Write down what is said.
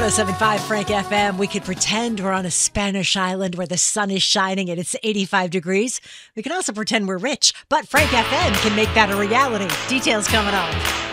107.5 Frank FM. We could pretend we're on a Spanish island where the sun is shining and it's 85 degrees. We can also pretend we're rich, but Frank FM can make that a reality. Details coming up.